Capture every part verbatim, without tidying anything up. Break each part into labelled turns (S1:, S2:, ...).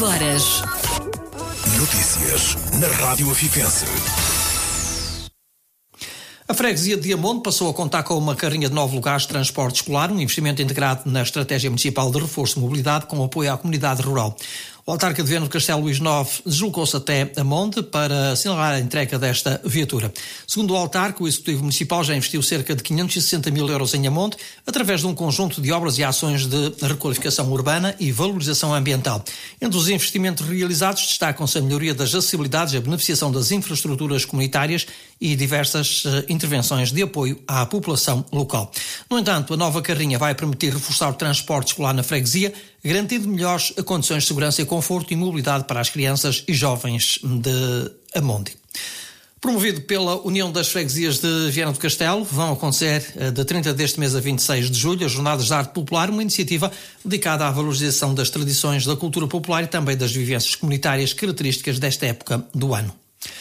S1: horas.
S2: Notícias na Rádio Afifense.
S3: A freguesia de Diamonte passou a contar com uma carrinha de nove lugares de transporte escolar, um investimento integrado na Estratégia Municipal de Reforço de Mobilidade com apoio à comunidade rural. O autarca de Viana do Castelo, Luís Nove, deslocou-se até Amonte para assinalar a entrega desta viatura. Segundo o autarca, o Executivo Municipal já investiu cerca de quinhentos e sessenta mil euros em Amonte, através de um conjunto de obras e ações de requalificação urbana e valorização ambiental. Entre os investimentos realizados destacam-se a melhoria das acessibilidades, a beneficiação das infraestruturas comunitárias e diversas uh, intervenções de apoio à população local. No entanto, a nova carrinha vai permitir reforçar o transporte escolar na freguesia, garantindo melhores condições de segurança e conforto e mobilidade para as crianças e jovens de Amonte. Promovido pela União das Freguesias de Viana do Castelo, vão acontecer de trinta deste mês a vinte e seis de julho as Jornadas de Arte Popular, uma iniciativa dedicada à valorização das tradições da cultura popular e também das vivências comunitárias características desta época do ano.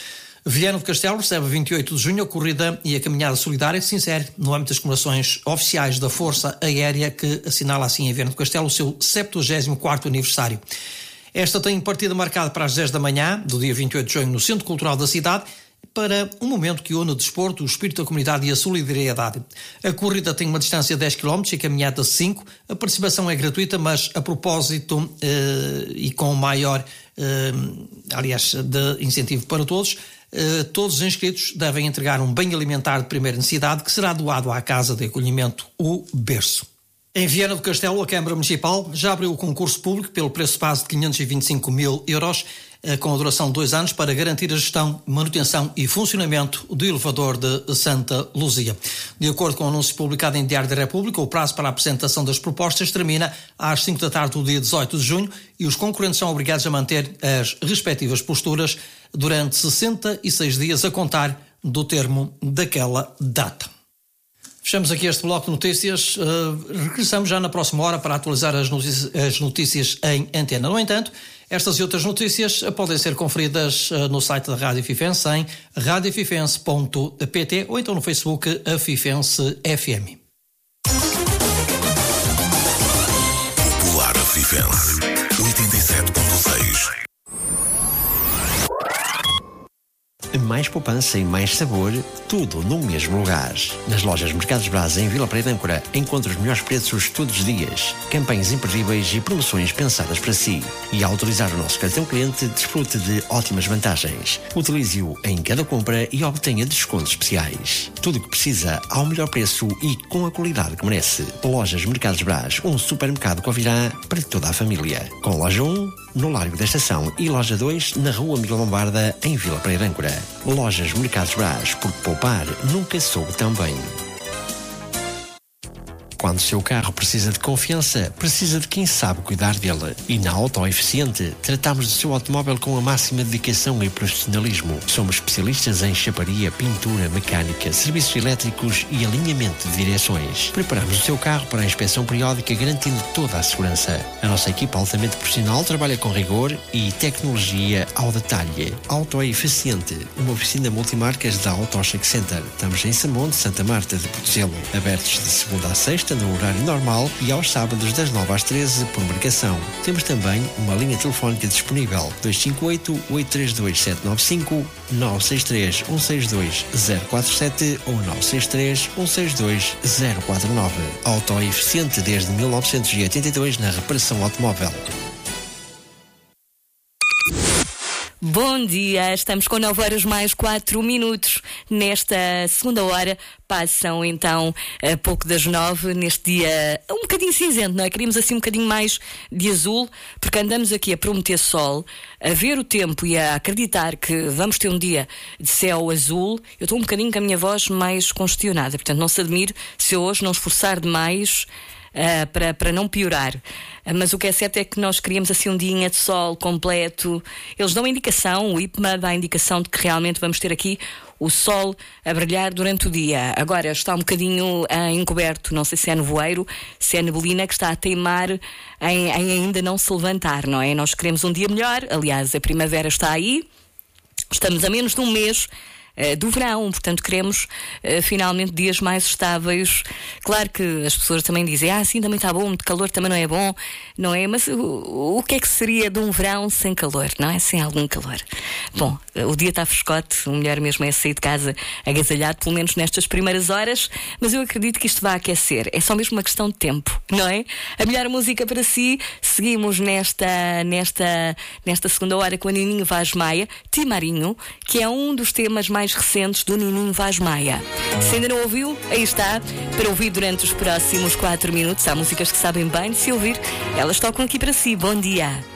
S3: Viana do Castelo recebe a vinte e oito de junho a corrida e a caminhada solidária que se insere no âmbito das comemorações oficiais da Força Aérea, que assinala assim em Viana do Castelo o seu septuagésimo quarto aniversário. Esta tem partida marcada para as dez da manhã, do dia vinte e oito de junho, no Centro Cultural da cidade, para um momento que une o desporto, o espírito da comunidade e a solidariedade. A corrida tem uma distância de dez quilómetros e a caminhada cinco. A participação é gratuita, mas a propósito eh, e com maior, eh, aliás, de incentivo para todos, Uh, todos os inscritos devem entregar um bem alimentar de primeira necessidade que será doado à Casa de Acolhimento O Berço. Em Viana do Castelo, a Câmara Municipal já abriu o concurso público pelo preço base de quinhentos e vinte e cinco mil euros, uh, com a duração de dois anos, para garantir a gestão, manutenção e funcionamento do elevador de Santa Luzia. De acordo com o anúncio publicado em Diário da República, o prazo para a apresentação das propostas termina às cinco da tarde do dia dezoito de junho e os concorrentes são obrigados a manter as respectivas posturas durante sessenta e seis dias a contar do termo daquela data. Fechamos aqui este bloco de notícias. Uh, regressamos já na próxima hora para atualizar as notícias, as notícias em antena. No entanto, estas e outras notícias podem ser conferidas uh, no site da Rádio Afifense em rádio afifense ponto pt ou então no Facebook Afifense F M.
S2: Popular Afifense oitenta e sete ponto seis.
S4: Mais poupança e mais sabor, tudo no mesmo lugar. Nas lojas Mercados Brás em Vila Praia de Âncora, encontra os melhores preços todos os dias, campanhas imperdíveis e promoções pensadas para si. E ao autorizar o nosso cartão cliente, desfrute de ótimas vantagens. Utilize-o em cada compra e obtenha descontos especiais. Tudo o que precisa ao melhor preço e com a qualidade que merece. Lojas Mercados Brás, um supermercado Covirá para toda a família. Com loja um, no Largo da Estação, e loja dois, na Rua Miguel Lombarda, em Vila Praia de Âncora. Lojas Mercados Brás, porque poupar nunca soube tão bem. Quando o seu carro precisa de confiança, precisa de quem sabe cuidar dele. E na Auto Eficiente, tratamos do seu automóvel com a máxima dedicação e profissionalismo. Somos especialistas em chaparia, pintura, mecânica, serviços elétricos e alinhamento de direções. Preparamos o seu carro para a inspeção periódica, garantindo toda a segurança. A nossa equipa altamente profissional trabalha com rigor e tecnologia ao detalhe. Auto Eficiente, uma oficina multimarcas da Auto Check Center. Estamos em Samonte, Santa Marta de Portozelo. Abertos de segunda a sexta, no horário normal, e aos sábados das nove às treze por marcação. Temos também uma linha telefónica disponível: dois cinco oito, oito três dois, sete nove cinco, nove seis três, um seis dois, zero quatro sete ou nove seis três, um seis dois, zero quatro nove. Auto Eficiente desde mil novecentos e oitenta e dois na reparação automóvel.
S1: Bom dia, estamos com nove horas mais quatro minutos. Nesta segunda hora passam então a pouco das nove, neste dia um bocadinho cinzento, não é? Queríamos assim um bocadinho mais de azul, porque andamos aqui a prometer sol, a ver o tempo e a acreditar que vamos ter um dia de céu azul. Eu estou um bocadinho com a minha voz mais congestionada, portanto não se admire se eu hoje não esforçar demais Uh, para, para não piorar. Uh, mas o que é certo é que nós queríamos assim um dia de sol completo. Eles dão a indicação, o I P M A dá a indicação de que realmente vamos ter aqui o sol a brilhar durante o dia. Agora está um bocadinho uh, encoberto, não sei se é nevoeiro, se é neblina que está a teimar em, em ainda não se levantar, não é? Nós queremos um dia melhor, aliás a primavera está aí, estamos a menos de um mês uh, do verão. Portanto, queremos uh, finalmente dias mais estáveis. Claro que as pessoas também dizem, ah, sim, também está bom, muito calor também não é bom, não é? Mas o, o que é que seria de um verão sem calor, não é? Sem algum calor. Bom, o dia está frescote, o melhor mesmo é sair de casa agasalhado, pelo menos nestas primeiras horas, mas eu acredito que isto vai aquecer. É só mesmo uma questão de tempo, não é? A melhor música para si. Seguimos nesta, nesta, nesta segunda hora com a Nininho Vaz Maia, Timarinho, que é um dos temas mais recentes do Nininho Vaz Maia. Se ainda não ouviu, aí está, para ouvir durante os próximos quatro minutos. Há músicas que sabem bem de se ouvir, elas tocam aqui para si. Bom dia.